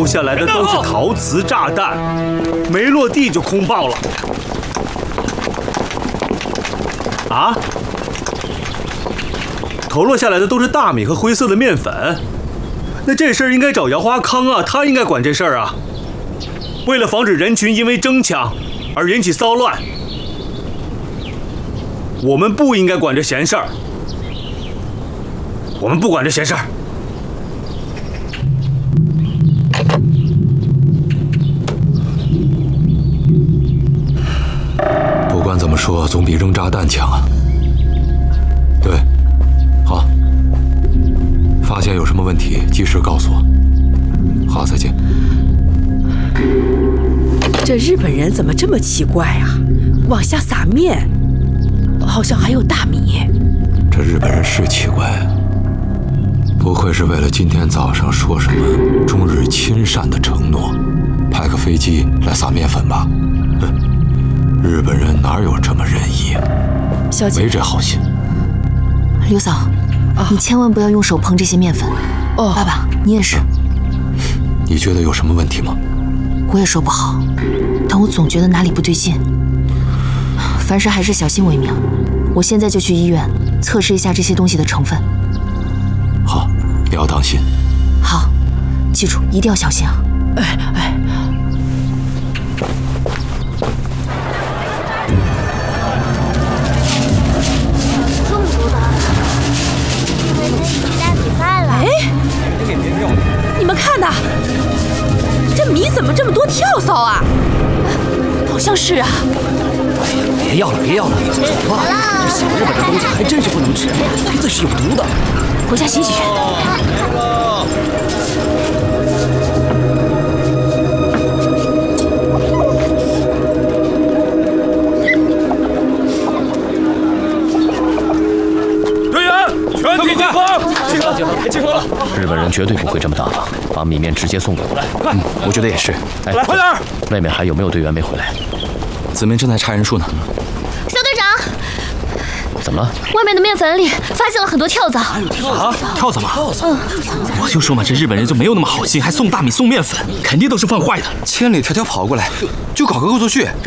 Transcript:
下来的都是陶瓷炸弹，没落地就空爆了。啊？投落下来的都是大米和灰色的面粉，那这事儿应该找姚华康啊，他应该管这事儿啊。为了防止人群因为争抢而引起骚乱，我们不应该管这闲事儿。我们不管这闲事儿。 不管怎么说，总比扔炸弹强啊。对，好，发现有什么问题，及时告诉我。好，再见。 这日本人怎么这么奇怪啊？往下撒面，好像还有大米。 这日本人是奇怪，不会是为了今天早上说什么中日亲善的承诺，派个飞机来撒面粉吧？日本人哪有这么仁义啊？ 小姐， 没这好心。 刘嫂，你千万不要用手碰这些面粉。哦，爸爸，你也是。 你觉得有什么问题吗？ 我也说不好，但我总觉得哪里不对劲。凡事还是小心为妙。我现在就去医院测试一下这些东西的成分。 好，你要当心。 好，记住一定要小心啊！ 哎。你们看呐，这米怎么这么多跳蚤啊？好像是啊。 别要了，别要了，走吧。这小日本的东西还真是不能吃，鼻子是有毒的。 回家洗洗去。 队员，全体集合！ 集合了！日本人绝对不会这么大方，把米面直接送给我来。 我觉得也是。 哎， 快点！ 外面还有没有队员没回来？ 子明正在查人数呢。 小队长， 怎么了？ 外面的面粉里发现了很多跳蚤。 跳蚤吗？我就说嘛，这日本人就没有那么好心，还送大米送面粉，肯定都是放坏的。千里迢迢跑过来，就搞个恶作剧，让